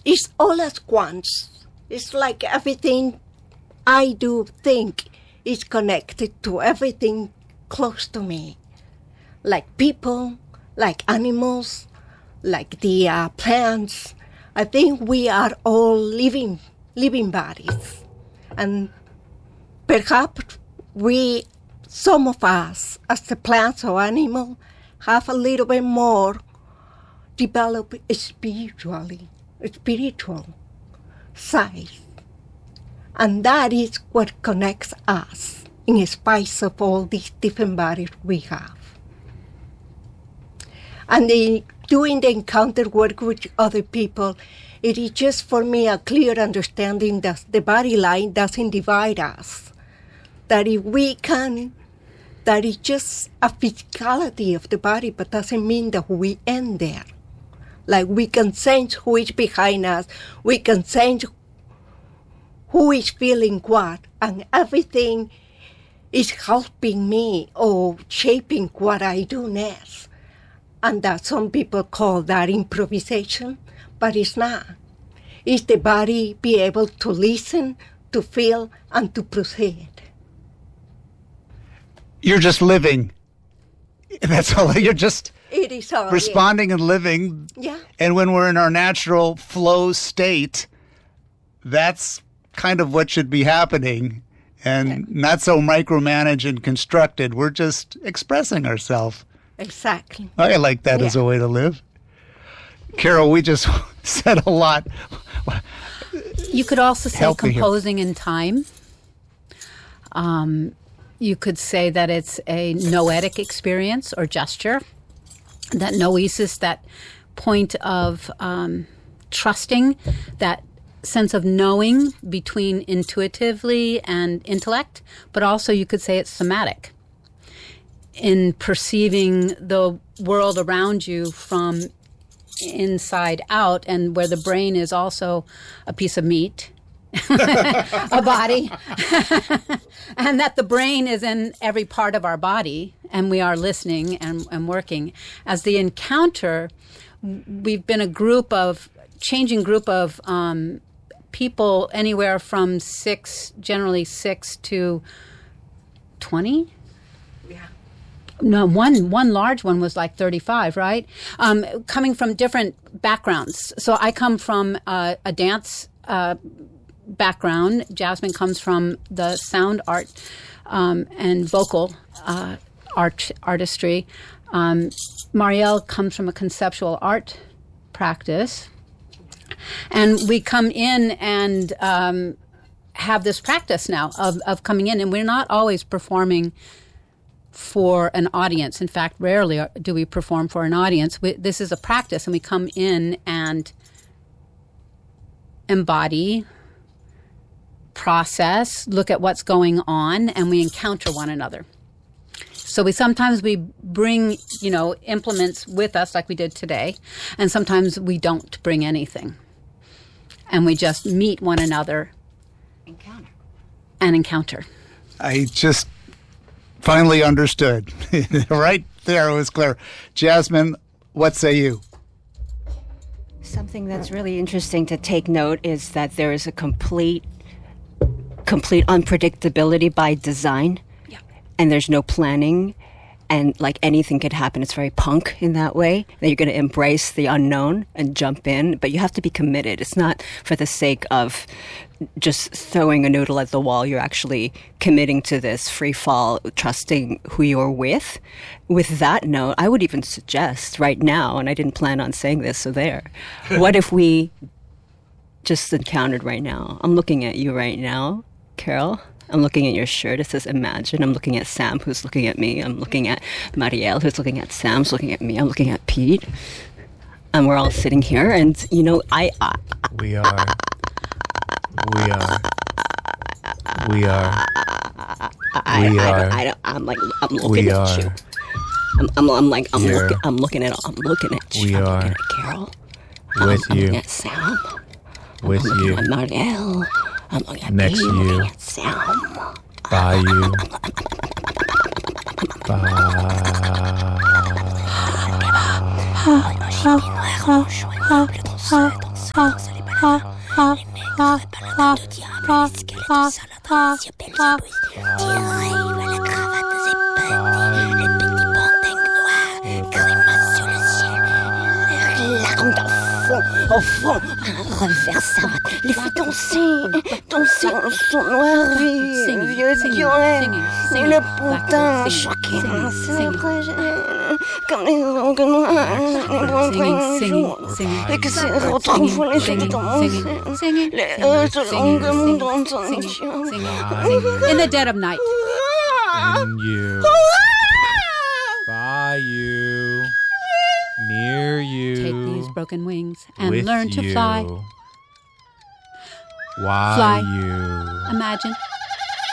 It's all at once. It's like everything I do think is connected to everything close to me. Like people, like animals, like the plants. I think we are all living bodies. And perhaps some of us, as the plants or animal, have a little bit more developed spiritual side. And that is what connects us in spite of all these different bodies we have. And doing the encounter work with other people, it is just for me a clear understanding that the body line doesn't divide us. That if we can, that is just a physicality of the body, but doesn't mean that we end there. Like we can sense who is behind us, we can sense who is feeling what, and everything is helping me or shaping what I do next. And that some people call that improvisation, but it's not. It's the body be able to listen, to feel, and to proceed. You're just living. That's all. You're just it is all, responding and living. Yeah. And when we're in our natural flow state, that's kind of what should be happening, and not so micromanaged and constructed. We're just expressing ourselves. Exactly. I like that as a way to live. Carol, we just said a lot. You could also say composing in time. You could say that it's a noetic experience or gesture. That noesis, that point of trusting, that sense of knowing between intuitively and intellect, but also you could say it's somatic in perceiving the world around you from inside out, and where the brain is also a piece of meat, a body, and that the brain is in every part of our body, and we are listening and working. As the encounter, we've been a changing group of people anywhere from generally 6 to 20. No, one large one was like 35, right? Coming from different backgrounds. So I come from a dance background. Jasmine comes from the sound art and vocal artistry. Marielle comes from a conceptual art practice. And we come in and have this practice now of coming in. And we're not always performing for an audience. In fact, rarely do we perform for an audience. This is a practice, and we come in and embody, process, look at what's going on, and we encounter one another. So sometimes we bring, implements with us like we did today, and sometimes we don't bring anything. And we just meet one another and encounter. I just finally understood. Right there, it was clear. Jasmine, what say you? Something that's really interesting to take note is that there is a complete unpredictability by design. Yeah. And there's no planning. And like anything could happen. It's very punk in that way, that you're going to embrace the unknown and jump in, but you have to be committed. It's not for the sake of just throwing a noodle at the wall. You're actually committing to this free fall, trusting who you're with. With that note, I would even suggest right now, and I didn't plan on saying this, so there. What if we just encountered right now? I'm looking at you right now, Carol. I'm looking at your shirt. It says Imagine. I'm looking at Sam, who's looking at me. I'm looking at Marielle, who's looking at Sam, who's looking at me. I'm looking at Pete. And we're all sitting here. And, We are. We are. We are. I'm looking at you. I'm looking at you. We I'm are. looking at Carol. With I'm you. looking at Sam. With I'm looking you. at Marielle. I'm looking at Next Pete. to I'm you. looking at Sam. By you. By. Au fond, reverse sa voix. Les fais danser en son noir, vieux violet. C'est le putain choqué, c'est vrai, comme les ongles noirs, les bras jours, et que c'est retrouve les fêtes dans les hautes longues dans son In the dead of night. In you. By you. Near you. Take these broken wings and with learn to you. fly. While Fly. you. Imagine